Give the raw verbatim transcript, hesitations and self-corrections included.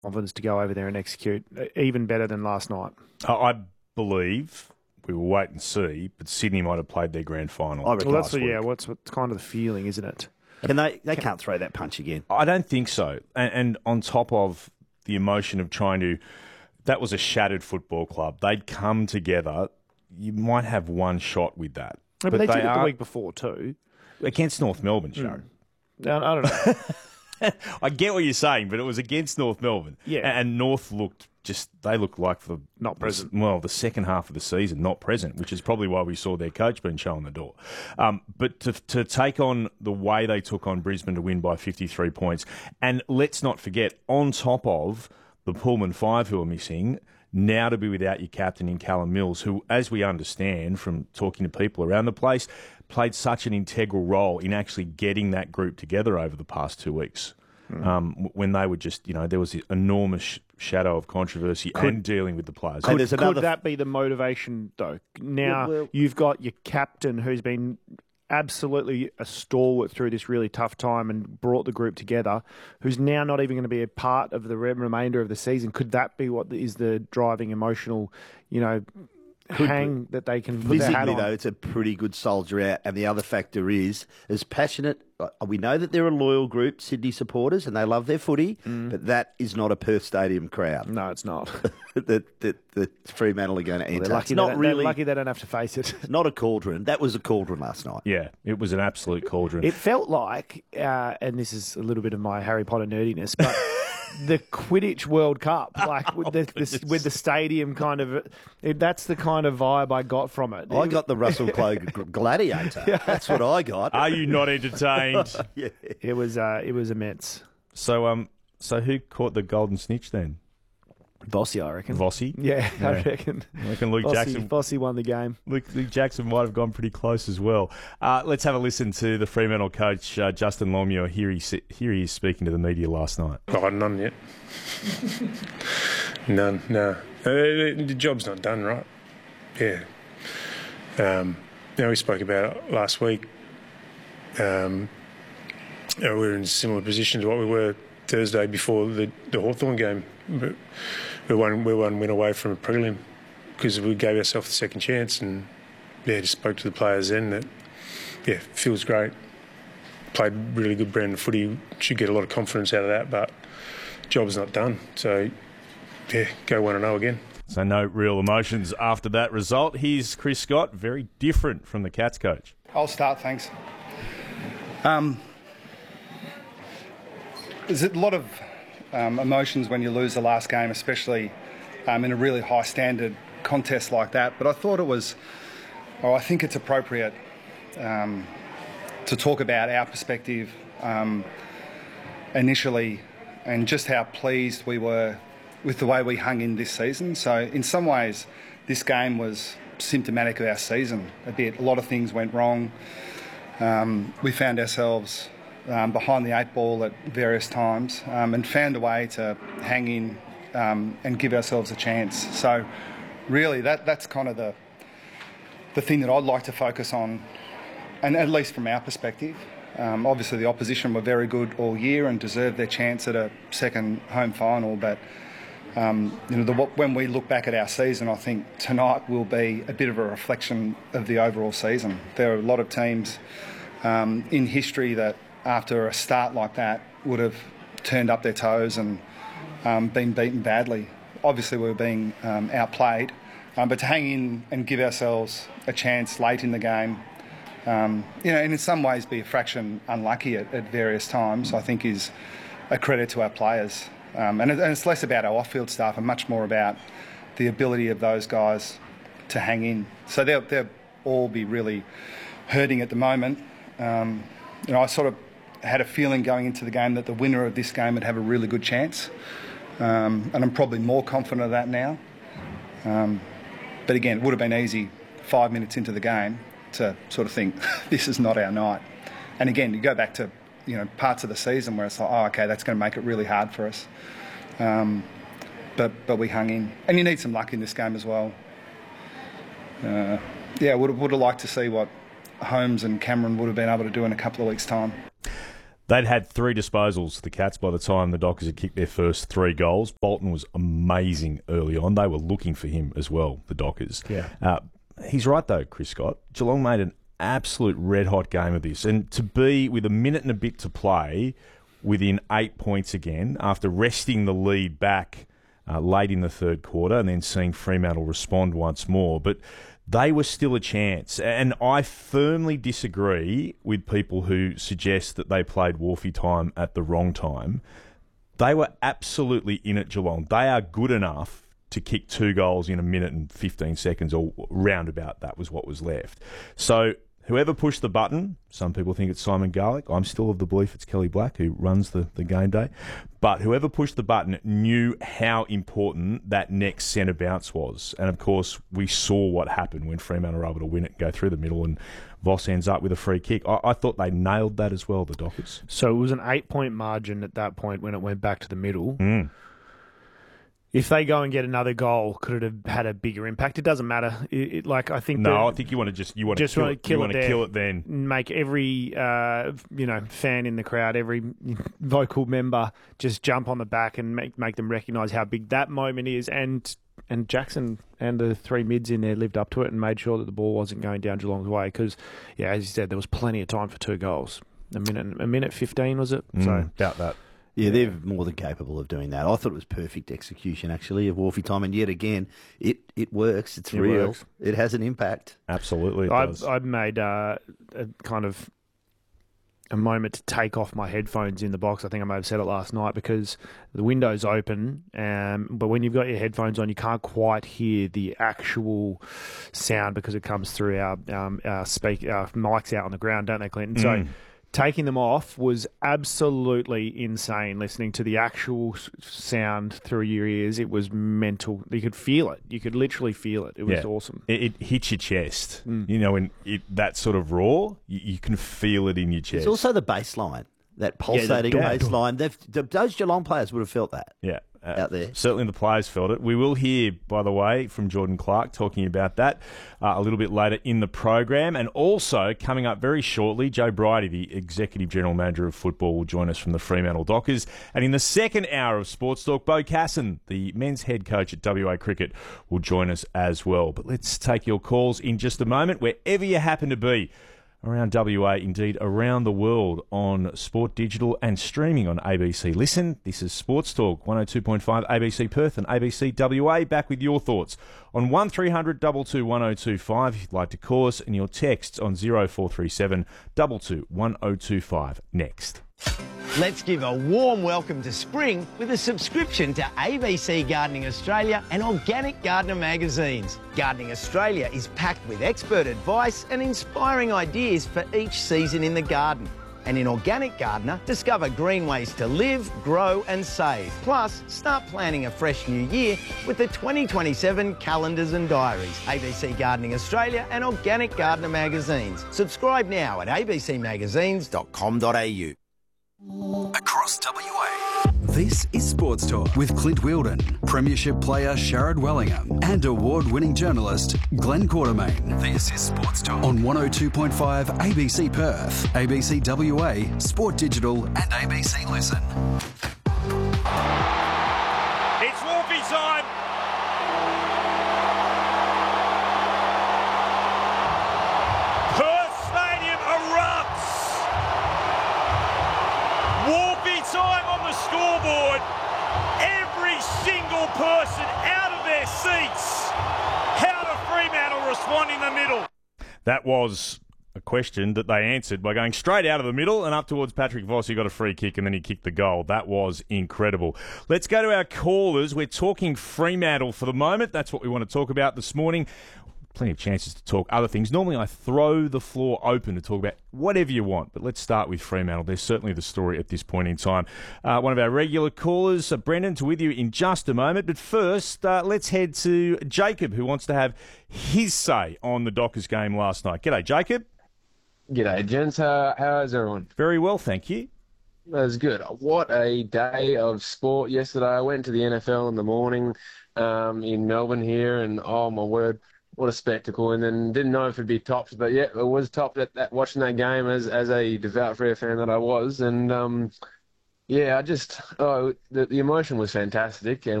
confidence to go over there and execute even better than last night. I believe we will wait and see, but Sydney might have played their grand final. Well, that's what, yeah. What's, what's kind of the feeling, isn't it? Can they? They can't throw that punch again. I don't think so. And, and on top of the emotion of trying to, that was a shattered football club. They'd come together. You might have one shot with that. Yeah, but, but they, they did it the week before too, against North Melbourne, Sharon. Mm. I don't know. I get what you're saying, but it was against North Melbourne. Yeah. And North looked just, they looked like for not present. Well, the second half of the season, not present, which is probably why we saw their coach being shown the door. Um, but to, to take on the way they took on Brisbane to win by fifty-three points, and let's not forget, on top of the Pullman Five who are missing, now to be without your captain in Callum Mills, who, as we understand from talking to people around the place, played such an integral role in actually getting that group together over the past two weeks. Mm. Um, when they were just, you know, there was this enormous shadow of controversy could, and dealing with the players. Could, could another... that be the motivation, though? Now, well, well, you've got your captain who's been absolutely a stalwart through this really tough time and brought the group together, who's now not even going to be a part of the remainder of the season. Could that be what is the driving emotional, you know, Could hang be. that they can put their hat on? Though, it's a pretty good soldier out. And the other factor is, as passionate, we know that they're a loyal group, Sydney supporters, and they love their footy, mm. but that is not a Perth Stadium crowd. No, it's not. that, that, that Fremantle are going to enter. Well, lucky, not really, they're lucky they don't have to face it. It's not a cauldron. That was a cauldron last night. Yeah, it was an absolute cauldron. It felt like, uh, and this is a little bit of my Harry Potter nerdiness, but the Quidditch World Cup, like with the, the, with the stadium kind of, it, that's the kind of vibe I got from it. I got the Russell Crowe Gladiator. Yeah. That's what I got. Are you not entertained? Yeah. It was uh, it was immense. So um, so who caught the golden snitch then? Vossi, I reckon. Vossi? Yeah, yeah. I reckon. I reckon Luke Vossi, Jackson. Vossi won the game. Luke, Luke Jackson might have gone pretty close as well. Uh, let's have a listen to the Fremantle coach, uh, Justin Longmuir. Here he, here he is speaking to the media last night. Oh, none yet. None, no. Uh, the job's not done, right? Yeah. Um, you know, we spoke about it last week. Um, you know, we were in a similar position to what we were Thursday before the, the Hawthorn game. But we're one, we're one win away from a prelim because we gave ourselves the second chance, and yeah, just spoke to the players then that yeah, feels great. Played really good brand of footy, should get a lot of confidence out of that, but job's not done. So yeah, go one and oh again. So no real emotions after that result. Here's Chris Scott, very different from the Cats coach. I'll start, thanks. Um, there's a lot of um, emotions when you lose the last game, especially um, in a really high standard contest like that. But I thought it was, or I think it's appropriate um, to talk about our perspective um, initially and just how pleased we were with the way we hung in this season. So in some ways, this game was symptomatic of our season a bit. A lot of things went wrong. Um, we found ourselves um, behind the eight ball at various times um, and found a way to hang in um, and give ourselves a chance. So really that that's kind of the the thing that I'd like to focus on, and at least from our perspective. Um, obviously the opposition were very good all year and deserved their chance at a second home final, but um, you know, the, when we look back at our season, I think tonight will be a bit of a reflection of the overall season. There are a lot of teams um, in history that after a start like that would have turned up their toes and um, been beaten badly. Obviously we were being um, outplayed, um, but to hang in and give ourselves a chance late in the game, um, you know, and in some ways be a fraction unlucky at, at various times, I think is a credit to our players. Um, and, it, and it's less about our off-field staff and much more about the ability of those guys to hang in. So they'll, they'll all be really hurting at the moment. Um, you know, I sort of had a feeling going into the game that the winner of this game would have a really good chance. Um, and I'm probably more confident of that now. Um, but again, it would have been easy five minutes into the game to sort of think, this is not our night. And again, you go back to you know, parts of the season where it's like, oh, okay, that's going to make it really hard for us. Um, but but we hung in. And you need some luck in this game as well. Uh, yeah, would have, would have liked to see what Holmes and Cameron would have been able to do in a couple of weeks' time. They'd had three disposals, the Cats, by the time the Dockers had kicked their first three goals. Bolton was amazing early on. They were looking for him as well, the Dockers. Yeah. Uh, he's right, though, Chris Scott. Geelong made an absolute red-hot game of this. And to be with a minute and a bit to play within eight points again after resting the lead back uh, late in the third quarter and then seeing Fremantle respond once more. But they were still a chance. And I firmly disagree with people who suggest that they played Wolfie time at the wrong time. They were absolutely in it, Geelong. They are good enough to kick two goals in a minute and fifteen seconds, or roundabout that was what was left. So whoever pushed the button, some people think it's Simon Garlick. I'm still of the belief it's Kelly Black who runs the, the game day. But whoever pushed the button knew how important that next centre bounce was. And, of course, we saw what happened when Fremantle were able to win it and go through the middle, and Voss ends up with a free kick. I, I thought they nailed that as well, the Dockers. So it was an eight-point margin at that point when it went back to the middle. Mm. If they go and get another goal, could it have had a bigger impact? It doesn't matter. It, it, like I think. No, I think you want to just you want just to kill want it. to kill you it want to there. kill it then. Make every uh, you know fan in the crowd, every vocal member, just jump on the back and make make them recognise how big that moment is. And and Jackson and the three mids in there lived up to it and made sure that the ball wasn't going down Geelong's way. Because yeah, as you said, there was plenty of time for two goals. A minute, a minute fifteen was it? Mm, so about that. Yeah, they're more than capable of doing that. I thought it was perfect execution, actually, of Wolfie time. And yet again, it, it works. It's It real. works. It has an impact. Absolutely, it I've, does. I've made uh, a kind of a moment to take off my headphones in the box. I think I may have said it last night because the window's open, um, but when you've got your headphones on, you can't quite hear the actual sound because it comes through our um, our, speak, our mics out on the ground, don't they, Clinton? Mm. So taking them off was absolutely insane. Listening to the actual sound through your ears, it was mental. You could feel it. You could literally feel it. It was Yeah. awesome. It, it hits your chest. Mm. You know, when it, that sort of roar, you, you can feel it in your chest. It's also the baseline, that pulsating Yeah, the- baseline. They've, the, those Geelong players would have felt that. yeah. Uh, out there. Certainly the players felt it. We will hear, by the way, from Jordan Clark talking about that uh, a little bit later in the program. And also, coming up very shortly, Joe Bridie, the Executive General Manager of Football, will join us from the Fremantle Dockers. And in the second hour of Sports Talk, Bo Casson, the men's head coach at W A Cricket, will join us as well. But let's take your calls in just a moment, wherever you happen to be around W A, indeed around the world, on Sport Digital and streaming on A B C Listen. This is Sports Talk, one oh two point five A B C Perth and A B C W A. Back with your thoughts on one three hundred two two one oh two five if you'd like to call us, and your texts on oh four three seven two two one oh two five. Next. Let's give a warm welcome to spring with a subscription to A B C Gardening Australia and Organic Gardener magazines. Gardening Australia is packed with expert advice and inspiring ideas for each season in the garden. And in Organic Gardener, discover green ways to live, grow and save. Plus, start planning a fresh new year with the twenty twenty-seven calendars and diaries. A B C Gardening Australia and Organic Gardener magazines. Subscribe now at a b c magazines dot com dot a u. Across W A. This is Sports Talk with Clint Wheeldon, Premiership player Sharad Wellingham, and award-winning journalist Glenn Quartermain. This is Sports Talk on one oh two point five A B C Perth, A B C W A, Sport Digital, and A B C Listen. It's Wolfie time. Perth Stadium erupts. Wolfie time on the scoreboard. Every single person out of their seats. How do Fremantle respond in the middle? That was a question that they answered by going straight out of the middle and up towards Patrick Voss, who got a free kick and then he kicked the goal. That was incredible. Let's go to our callers. We're talking Fremantle for the moment. That's what we want to talk about this morning. Plenty of chances to talk other things. Normally I throw the floor open to talk about whatever you want, but let's start with Fremantle. There's certainly the story at this point in time. Uh, one of our regular callers, uh, Brendan, to with you in just a moment. But first, uh, let's head to Jacob, who wants to have his say on the Dockers game last night. G'day, Jacob. G'day, gents. How, how's everyone? Very well, thank you. That's good. What a day of sport yesterday. I went to the N F L in the morning um, in Melbourne here, and oh my word, what a spectacle. And then didn't know if it'd be topped, but yeah, it was topped at that, watching that game as, as a devout Freo fan that I was. And, um, yeah, I just, oh, the, the emotion was fantastic. And